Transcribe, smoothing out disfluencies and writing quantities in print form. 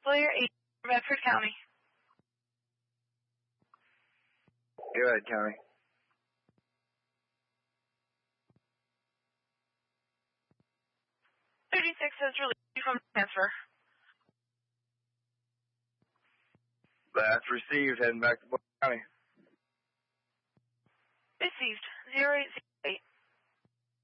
Lawyer 8, Bedford County. Go ahead, County. Says released from transfer. That's received. Heading back to Blaine County. Received. 080.